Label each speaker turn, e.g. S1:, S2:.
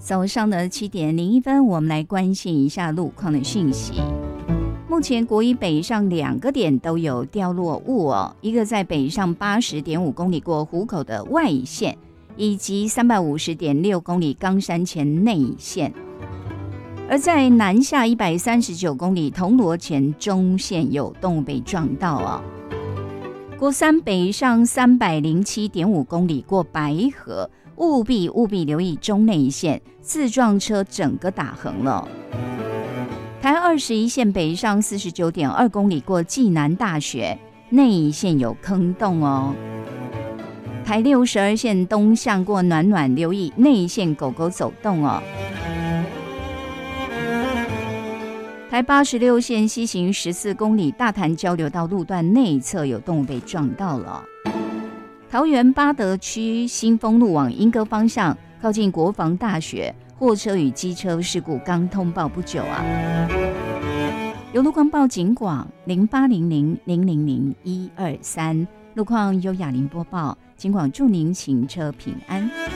S1: 早上的7:01，我们来关心一下路况的讯息。目前国一北上2个点都有掉落物哦，一个在北上80.5公里过湖口的外线，以及350.6公里冈山前内线。而在南下139公里铜锣前中线有动物被撞到哦。国三北上307.5公里过白河，务必留意中内线，自撞车整个打横了。台21线北上49.2公里过暨南大学，内线有坑洞哦。台62线东向过暖暖，留意内线狗狗走动哦。台86线西行14公里大潭交流道路段内侧有动物被撞到了。桃园八德区新丰路往莺歌方向，靠近国防大学，货车与机车事故刚通报不久啊。有路况报警广0800000123，路况由雅玲播报，警广祝您行车平安。